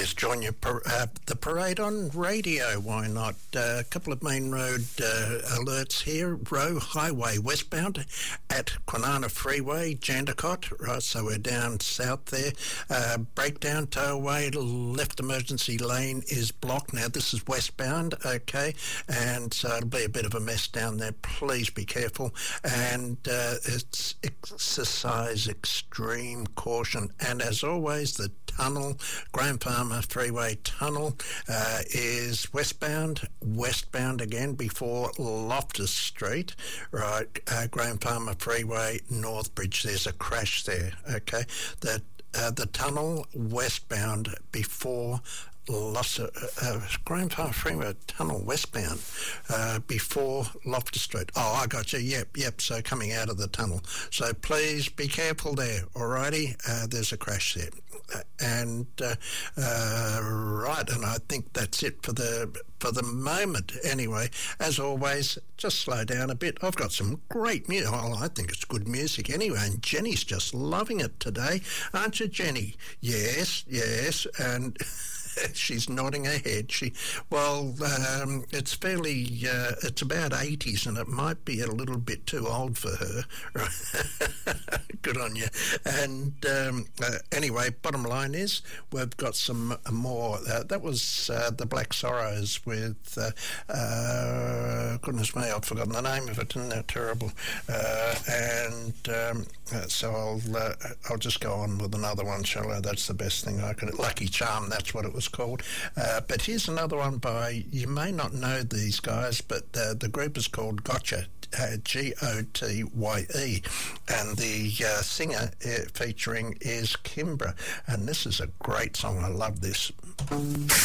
always join you the parade on radio. Why not? A couple of main road alerts here. Roe Highway westbound at Kwinana Freeway, Jandakot. Right, so we're down south there. Breakdown, tow away, left emergency lane is blocked. Now this is westbound, okay, and so it'll be a bit of a mess down there. Please be careful, and it's exercise extreme caution. And as always, the tunnel, Graham Farmer Freeway tunnel, is westbound again before Loftus Street, right? Graham Farmer Freeway, Northbridge. There's a crash there, okay? The tunnel westbound before Graham Farmer Freeway tunnel westbound before Loftus Street. Oh, I got you. Yep. So coming out of the tunnel. So please be careful there. Alrighty. There's a crash there. Right, and I think that's it for the moment. Anyway, as always, just slow down a bit. I've got some great music. Well, I think it's good music anyway, and Jenny's just loving it today, aren't you, Jenny? Yes, and she's nodding her head. It's fairly, it's about 80s, and it might be a little bit too old for her. Good on you. And anyway, bottom line is we've got some more. That was the Black Sorrows with, goodness me, I've forgotten the name of it. Isn't that terrible? So I'll just go on with another one, shall I? That's the best thing I could. Lucky Charm, that's what it was called. But here's another one by, you may not know these guys, but the group is called Gotye, Gotye, and the singer featuring is Kimbra, and this is a great song. I love this.